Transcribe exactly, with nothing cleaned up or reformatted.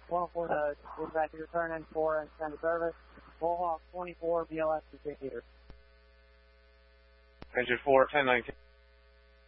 one oh four, uh, dispatch, return in four and send service. Bullhawk twenty-four, B L S to six either. Engine four, ten nineteen.